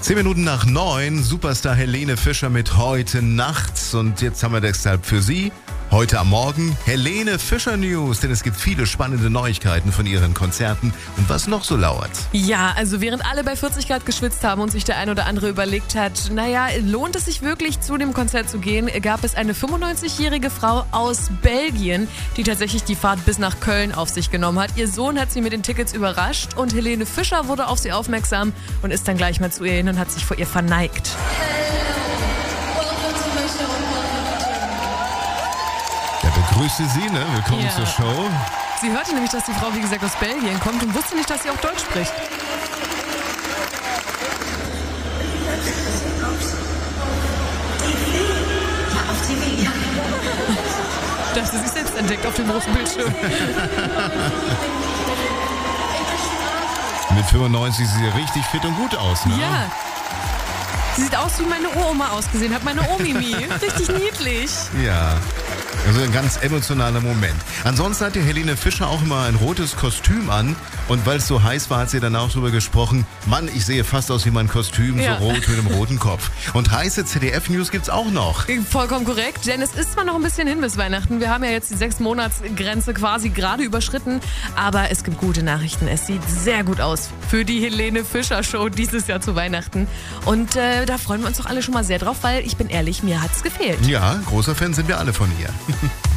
10 Minuten nach 9, Superstar Helene Fischer mit Heute Nachts. Und jetzt haben wir deshalb für Sie heute am Morgen Helene Fischer News, denn es gibt viele spannende Neuigkeiten von ihren Konzerten und was noch so lauert. Ja, also während alle bei 40 Grad geschwitzt haben und sich der ein oder andere überlegt hat, naja, lohnt es sich wirklich zu dem Konzert zu gehen, gab es eine 95-jährige Frau aus Belgien, die tatsächlich die Fahrt bis nach Köln auf sich genommen hat. Ihr Sohn hat sie mit den Tickets überrascht und Helene Fischer wurde auf sie aufmerksam und ist dann gleich mal zu ihr hin und hat sich vor ihr verneigt. Ja, begrüße Sie, ne? Willkommen zur Show. Sie hörte nämlich, dass die Frau, wie gesagt, aus Belgien kommt und wusste nicht, dass sie auch Deutsch spricht. Auf TV, ja. Das hat sie sich selbst entdeckt auf dem großen Bildschirm. Mit 95 sieht sie richtig fit und gut aus, ne? Ja. Sie sieht aus, wie meine Uroma ausgesehen hat, meine Omimi. Richtig niedlich. Ja. Also ein ganz emotionaler Moment. Ansonsten hatte Helene Fischer auch immer ein rotes Kostüm an. Und weil es so heiß war, hat sie dann auch drüber gesprochen, Mann, ich sehe fast aus wie mein Kostüm, Ja. so rot mit einem roten Kopf. Und heiße ZDF-News gibt's auch noch. Vollkommen korrekt, denn es ist zwar noch ein bisschen hin bis Weihnachten. Wir haben ja jetzt die 6-Monats-Grenze quasi gerade überschritten. Aber es gibt gute Nachrichten. Es sieht sehr gut aus für die Helene Fischer Show dieses Jahr zu Weihnachten. Und da freuen wir uns doch alle schon mal sehr drauf, weil ich bin ehrlich, mir hat's gefehlt. Ja, großer Fan sind wir alle von ihr.